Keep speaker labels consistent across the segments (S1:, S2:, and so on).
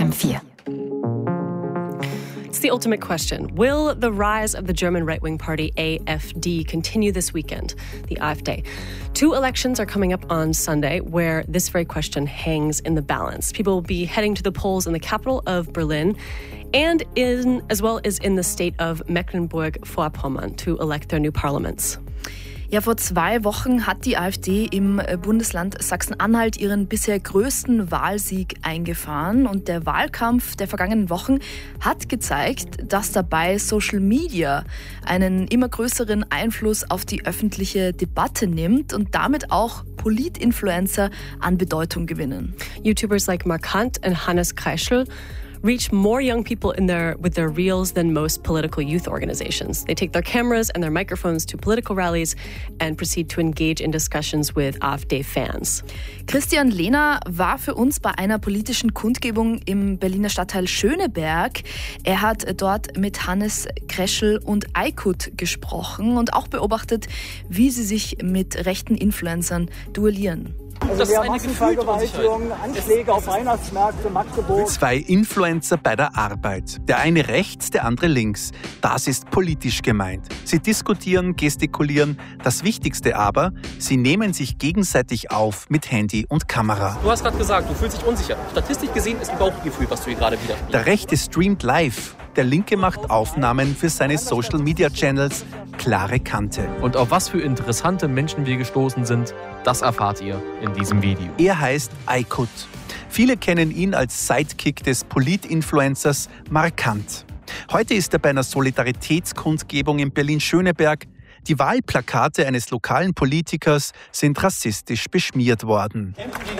S1: M4.
S2: It's the ultimate question. Will the rise of the German right-wing party AfD continue this weekend? The AfD. 2 elections are coming up on Sunday where this very question hangs in the balance. People will be heading to the polls in the capital of Berlin and as well as in the state of Mecklenburg-Vorpommern to elect their new parliaments.
S3: Ja, vor 2 Wochen hat die AfD im Bundesland Sachsen-Anhalt ihren bisher größten Wahlsieg eingefahren. Und der Wahlkampf der vergangenen Wochen hat gezeigt, dass dabei Social Media einen immer größeren Einfluss auf die öffentliche Debatte nimmt und damit auch Politinfluencer an Bedeutung gewinnen.
S2: YouTubers like Markant and Hannes Kreischl reach more young people with their reels than most political youth organizations. They take their cameras and their microphones to political rallies and proceed to engage in discussions with AfD-fans.
S3: Christian Lehner war für uns bei einer politischen Kundgebung im Berliner Stadtteil Schöneberg. Er hat dort mit Hannes Kreischl und Aykut gesprochen und auch beobachtet, wie sie sich mit rechten Influencern duellieren.
S4: Also wir haben Massenvergewaltigungen, Anschläge auf Weihnachtsmärkte, Magdeburg.
S5: 2 Influencer bei der Arbeit. Der eine rechts, der andere links. Das ist politisch gemeint. Sie diskutieren, gestikulieren. Das Wichtigste aber, sie nehmen sich gegenseitig auf mit Handy und Kamera.
S6: Du hast gerade gesagt, du fühlst dich unsicher. Statistisch gesehen ist ein Bauchgefühl, was du hier gerade wieder.
S5: Der rechte streamt live. Der linke macht Aufnahmen für seine Social-Media-Channels. Klare Kante.
S7: Und auf was für interessante Menschen wir gestoßen sind, das erfahrt ihr in diesem Video.
S5: Er heißt Aykut. Viele kennen ihn als Sidekick des Politinfluencers Markant. Heute ist er bei einer Solidaritätskundgebung in Berlin-Schöneberg. Die Wahlplakate eines lokalen Politikers sind rassistisch beschmiert worden.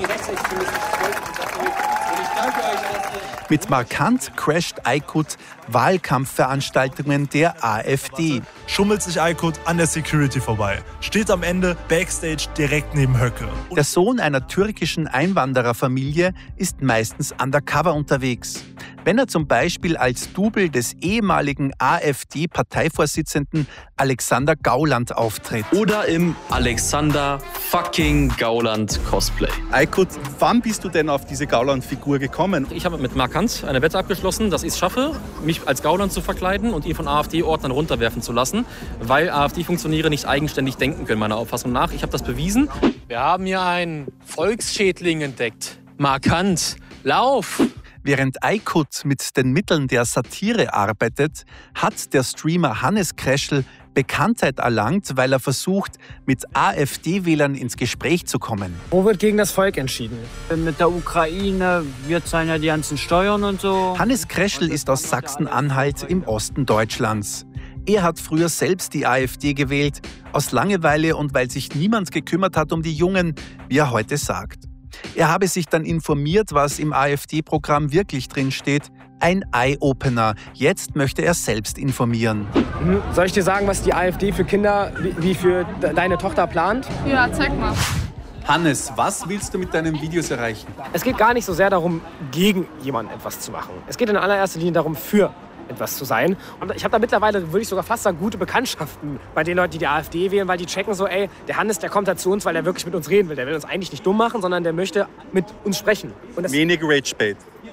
S5: Mit Markant crasht Aykut Wahlkampfveranstaltungen der AfD.
S8: Schummelt sich Aykut an der Security vorbei. Steht am Ende Backstage direkt neben Höcke.
S5: Der Sohn einer türkischen Einwandererfamilie ist meistens undercover unterwegs. Wenn er zum Beispiel als Double des ehemaligen AfD-Parteivorsitzenden Alexander Gauland auftritt.
S6: Oder im Alexander fucking Gauland Cosplay.
S5: Aykut, wann bist du denn auf diese Gauland-Figur gekommen?
S6: Ich habe mit Markant eine Wette abgeschlossen, dass ich es schaffe, mich als Gauland zu verkleiden und ihn von AfD-Ordnern runterwerfen zu lassen, weil AfD-Funktionäre nicht eigenständig denken können, meiner Auffassung nach. Ich habe das bewiesen.
S7: Wir haben hier einen Volksschädling entdeckt. Markant. Lauf!
S5: Während Aykut mit den Mitteln der Satire arbeitet, hat der Streamer Hannes Kreischl Bekanntheit erlangt, weil er versucht, mit AfD-Wählern ins Gespräch zu kommen.
S9: Wo wird gegen das Volk entschieden?
S10: Mit der Ukraine wird sein ja die ganzen Steuern und so.
S5: Hannes Kreischl ist aus Sachsen-Anhalt im Osten Deutschlands. Er hat früher selbst die AfD gewählt, aus Langeweile und weil sich niemand gekümmert hat um die Jungen, wie er heute sagt. Er habe sich dann informiert, was im AfD-Programm wirklich drinsteht. Ein Eye-Opener. Jetzt möchte er selbst informieren.
S9: Soll ich dir sagen, was die AfD für Kinder wie für deine Tochter plant?
S11: Ja, zeig mal.
S5: Hannes, was willst du mit deinen Videos erreichen?
S9: Es geht gar nicht so sehr darum, gegen jemanden etwas zu machen. Es geht in allererster Linie darum, für etwas zu sein. Und ich habe da mittlerweile, würde ich sogar fast sagen, gute Bekanntschaften bei den Leuten, die AfD wählen, weil die checken so, ey, der Hannes, der kommt da zu uns, weil er wirklich mit uns reden will. Der will uns eigentlich nicht dumm machen, sondern der möchte mit uns sprechen. Und
S5: wenig Rage-Bait.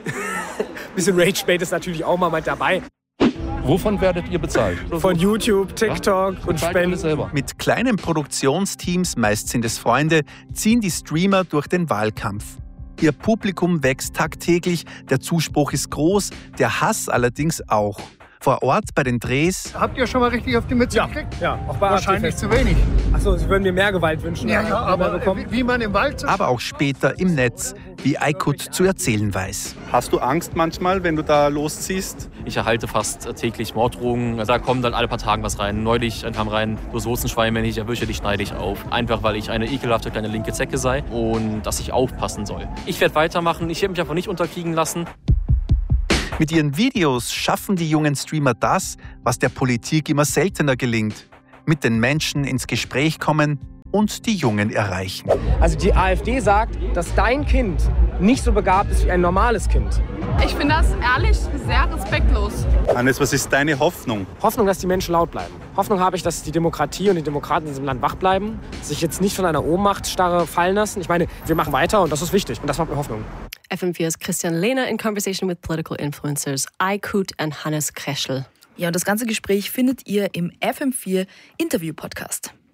S9: Bisschen Rage-Bait ist natürlich auch mal mit dabei.
S7: Wovon werdet ihr bezahlt?
S9: Von YouTube, TikTok und Spenden.
S7: Selber.
S5: Mit kleinen Produktionsteams, meist sind es Freunde, ziehen die Streamer durch den Wahlkampf. Ihr Publikum wächst tagtäglich, der Zuspruch ist groß, der Hass allerdings auch. Vor Ort bei den Drehs.
S4: Habt ihr schon mal richtig auf die Mütze gekriegt?
S9: Ja, auch bei
S4: wahrscheinlich zu wenig.
S9: Achso, Sie würden mir mehr Gewalt wünschen.
S4: Ja, aber wie man im Wald...
S5: Aber auch später im Netz, wie Aykut zu erzählen weiß.
S12: Hast du Angst manchmal, wenn du da losziehst?
S6: Ich erhalte fast täglich Morddrohungen. Da kommt dann alle paar Tage was rein. Neulich kam rein, du Soßenschwein, wenn ich erwische, dich schneide ich auf. Einfach, weil ich eine ekelhafte kleine linke Zecke sei und dass ich aufpassen soll. Ich werde weitermachen. Ich werde mich einfach nicht unterkriegen lassen.
S5: Mit ihren Videos schaffen die jungen Streamer das, was der Politik immer seltener gelingt. Mit den Menschen ins Gespräch kommen und die Jungen erreichen.
S9: Also die AfD sagt, dass dein Kind nicht so begabt ist wie ein normales Kind.
S11: Ich finde das ehrlich sehr respektlos.
S12: Hannes, was ist deine Hoffnung?
S9: Hoffnung, dass die Menschen laut bleiben. Hoffnung habe ich, dass die Demokratie und die Demokraten in diesem Land wach bleiben, sich jetzt nicht von einer Ohnmachtsstarre fallen lassen. Ich meine, wir machen weiter und das ist wichtig und das macht mir Hoffnung.
S2: FM4's Christian Lehner in conversation with political influencers Aykut and Hannes Kreschel.
S3: Ja, und das ganze Gespräch findet ihr im FM4 Interview-Podcast.